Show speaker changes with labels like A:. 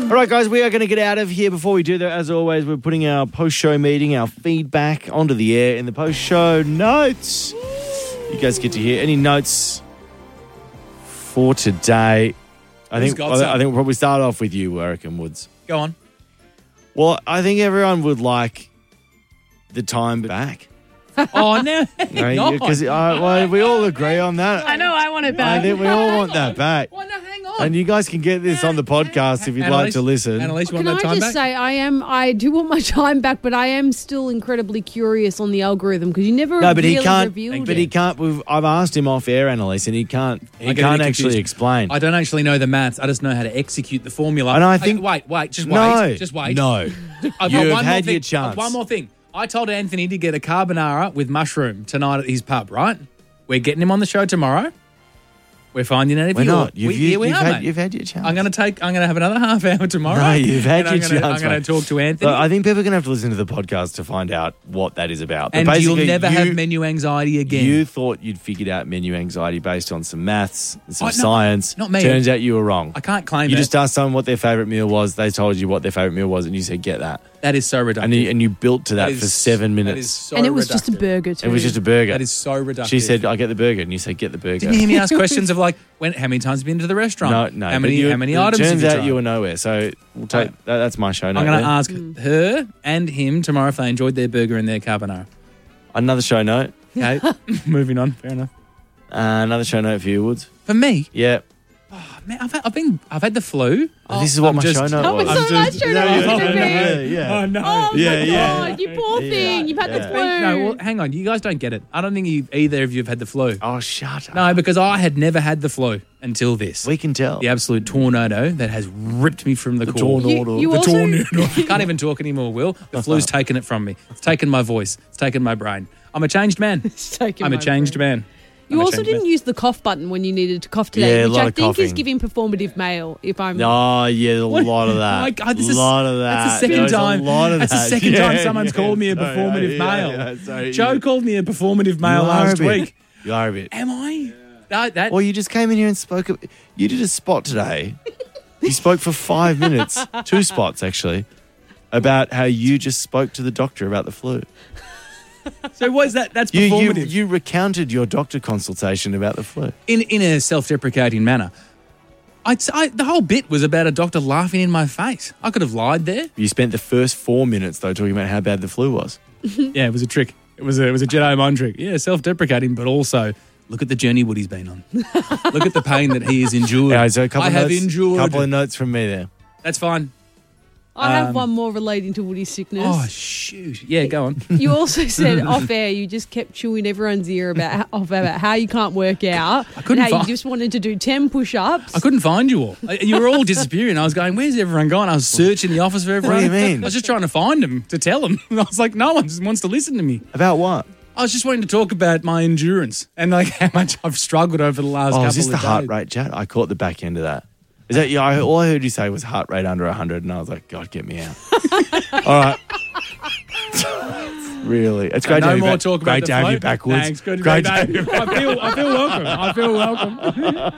A: All right, guys, we are going to get out of here. Before we do that, as always, we're putting our post-show meeting, our feedback onto the air in the post-show notes. You guys get to hear any notes for today. I think we'll probably start off with you, Warwick and Woods.
B: Go on.
A: Well, I think everyone would like the time back.
B: Oh, no.
A: Because we all agree on that.
C: I know, I want it back.
A: I think we all want that back.
B: Well, no, hang on.
A: And you guys can get this on the podcast if you'd like to listen.
B: Annalise, you want
D: Can
B: that
D: I
B: time
D: just
B: back?
D: say I do want my time back, but I am still incredibly curious on the algorithm because you never
A: No, but he
D: really
A: can't.
D: revealed
A: But
D: it.
A: he can't. I've asked him off air, Annalise, and he can't. He
B: I get
A: can't
B: really
A: actually
B: confused.
A: explain.
B: I don't actually know the maths. I just know how to execute the formula.
A: And I think-
B: Wait, just wait.
A: No,
B: Just wait.
A: No,
B: I've
A: you've
B: got one
A: had
B: more
A: your
B: thing.
A: chance.
B: One more thing. I told Anthony to get a carbonara with mushroom tonight at his pub, right? We're getting him on the show tomorrow. We're finding out if
A: We're
B: you're...
A: not.
B: we are, mate.
A: You've had your chance.
B: I'm going to have another half hour tomorrow.
A: No, you've had
B: and
A: your chance.
B: I'm going to talk to Anthony.
A: Look, I think people are going to have to listen to the podcast to find out what that is about. But
B: and you'll
A: basically,
B: never have menu anxiety again.
A: You thought you'd figured out menu anxiety based on some maths and some
B: No,
A: science.
B: not me.
A: Turns out you were wrong.
B: I can't claim
A: You
B: that.
A: just asked someone what their favourite meal was. They told you what their favourite meal was, and you said, "Get that."
B: That is so reductive.
A: And you built to that for 7 minutes.
B: That is so
D: and it was just a
B: reductive.
D: burger too.
A: It was just a burger.
B: That is so reductive.
A: She said, "I get the burger," and you said, "Get the burger."
B: Didn't you hear me ask questions of like, how many times have you been to the restaurant?
A: No.
B: How
A: but
B: many
A: it
B: items have
A: turns
B: you
A: out
B: tried?
A: you were nowhere. So we'll take that's my show note.
B: I'm going to
A: there.
B: ask her and him tomorrow if they enjoyed their burger and their carbonara.
A: Another show note.
B: Okay, moving on. Fair enough.
A: Another show note for you, Woods.
B: For me,
A: Yeah.
B: man, I've had the flu.
A: This is what
B: I'm
A: my
B: just-
A: show note
D: Oh,
A: was.
D: it's so much show notes gonna be.
A: Yeah.
B: Oh no.
D: Oh
A: Yeah,
D: my
A: yeah.
D: God, you poor thing. You've had the flu.
B: No, well, hang on. You guys don't get it. I don't think either of you have had the flu.
A: Oh, shut up.
B: No, because I had never had the flu until this.
A: We can tell.
B: The absolute tornado that has ripped me from the core.
D: You
B: The
D: also-
B: tornado. Can't even talk anymore, Will. The flu's taken it from me. It's taken my voice. It's taken my brain. I'm a changed man. I'm a changed man.
D: You also didn't use the cough button when you needed to cough today,
A: Yeah, a
D: which
A: lot
D: I
A: of
D: think is
A: coughing.
D: giving performative male. If I'm
A: Oh, yeah, a lot of that.
B: My God, this is-
A: a lot of that.
B: That's the second
A: There's
B: time.
A: A lot of
B: that's
A: that.
B: the second time
A: Yeah,
B: someone's
A: yeah,
B: called me a
A: sorry,
B: performative
A: yeah,
B: male.
A: yeah, sorry.
B: Joe called me a performative male
A: You are
B: last
A: a bit.
B: week.
A: You are a bit.
B: Am I? No, that.
A: Well, you just came in here and spoke. You did a spot today. You spoke for 5 minutes, 2 spots actually, about how you just spoke to the doctor about the flu.
B: So what is that? That's
A: You
B: performative.
A: you recounted your doctor consultation about the flu.
B: in a self-deprecating manner. The whole bit was about a doctor laughing in my face. I could have lied there.
A: You spent the first 4 minutes though talking about how bad the flu was.
B: Yeah, it was a trick. It was a Jedi mind trick. Yeah, self-deprecating, but also look at the journey Woody's been on. Look at the pain that he has endured.
A: Yeah, so a couple
B: I
A: of
B: have
A: notes,
B: endured.
A: couple of notes from me there.
B: That's fine.
D: I have one more relating to Woody's sickness.
B: Oh shoot! Yeah, go on.
D: You also said off air you just kept chewing everyone's ear about how you can't work out.
B: couldn't
D: and how
B: find-
D: you just wanted to do 10 push-ups.
B: I couldn't find you all. You were all disappearing. I was going, where's everyone gone? I was searching the office for everyone.
A: What do you mean?
B: I was just trying to find them to tell them. I was like, no one wants to listen to me.
A: About what?
B: I was just wanting to talk about my endurance and like how much I've struggled over the last couple
A: Oh, is this
B: of
A: the
B: days.
A: heart rate chat? I caught the back end of that. Is that yeah? All I heard you say was heart rate under 100, and I was like, God, get me out. All right. Really, it's great to
B: No
A: have you
B: more
A: back.
B: talk about
A: Great
B: the
A: to have you
B: float.
A: back, Woods.
B: Thanks, good to
A: Great
B: be
A: to have
B: back.
A: you back.
B: I feel welcome.